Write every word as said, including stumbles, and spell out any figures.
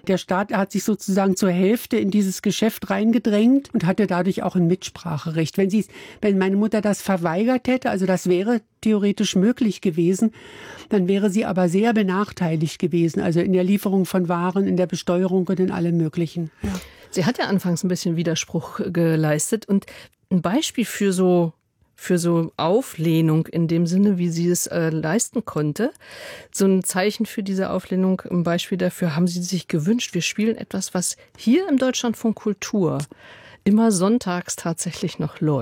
der Staat hat sich sozusagen zur Hälfte in dieses Geschäft reingedrängt und hatte dadurch auch ein Mitspracherecht. Wenn sie, wenn meine Mutter das verweigert hätte, also das wäre theoretisch möglich gewesen, dann wäre sie aber sehr benachteiligt gewesen, also in der Lieferung von Waren, in der Besteuerung und in allem Möglichen. Ja. Sie hat ja anfangs ein bisschen Widerspruch geleistet und ein Beispiel für so für so Auflehnung in dem Sinne, wie sie es äh, leisten konnte. So ein Zeichen für diese Auflehnung, ein Beispiel dafür haben sie sich gewünscht. Wir spielen etwas, was hier im Deutschlandfunk Kultur immer sonntags tatsächlich noch läuft.